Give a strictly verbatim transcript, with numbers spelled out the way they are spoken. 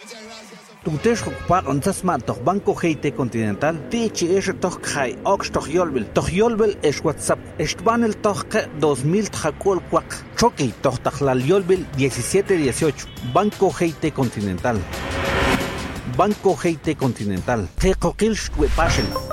Tutesh ocupar onzasma toh Banco G T Continental. Tichi es toh kai ox toh yolbil. Toh yolbil es WhatsApp. Estban el toh dos mil tjacol cuac. Choque toh tajlal yolbil diecisiete dieciocho. Banco G T Continental. Banco G T Continental. Tecoquil shwe pashen.